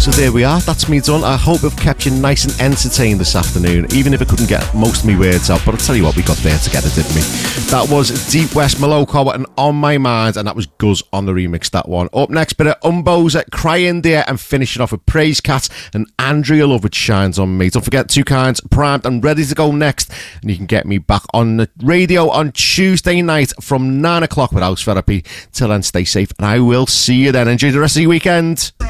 So there we are, that's me done. I hope I've kept you nice and entertained this afternoon, even if I couldn't get most of my words out, but I'll tell you what, we got there together, didn't we? That was Deep West, Moloko and On My Mind, and that was Guz on the remix, that one. Up next, bit of Umboza, Crying Dear, and finishing off with Praise Cat and Andrea Love, which shines on me. Don't forget, Two Kinds, primed and ready to go next, and you can get me back on the radio on Tuesday night from 9 o'clock with House Therapy. Till then, stay safe, and I will see you then. Enjoy the rest of your weekend.